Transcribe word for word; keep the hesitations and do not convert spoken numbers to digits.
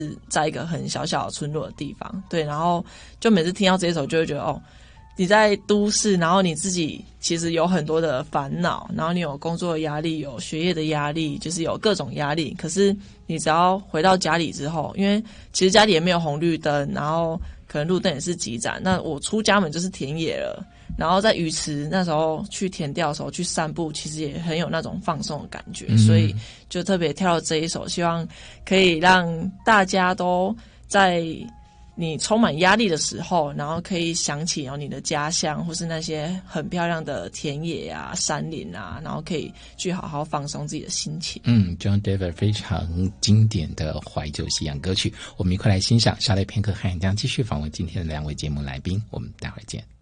在一个很小小的村落的地方，对，然后就每次听到这一首就会觉得哦，你在都市，然后你自己其实有很多的烦恼，然后你有工作的压力，有学业的压力，就是有各种压力，可是你只要回到家里之后，因为其实家里也没有红绿灯，然后可能路灯也是急展，那我出家门就是田野了，然后在鱼池那时候去田钓的时候去散步，其实也很有那种放松的感觉、嗯、所以就特别挑了这一首，希望可以让大家都在你充满压力的时候，然后可以想起哦你的家乡，或是那些很漂亮的田野啊、山林啊，然后可以去好好放松自己的心情。 嗯 ，John Denver 非常经典的怀旧西洋歌曲，我们一块来欣赏。稍待片刻，汉阳将继续访问今天的两位节目来宾，我们待会儿见。